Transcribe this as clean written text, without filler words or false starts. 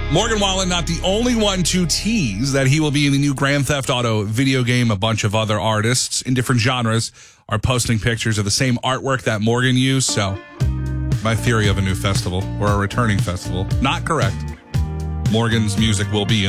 Morgan Wallen, not the only one to tease that he will be in the new Grand Theft Auto video game. A bunch of other artists in different genres are posting pictures of the same artwork that Morgan used. So my theory of a new festival or a returning festival, not correct. Morgan's music will be in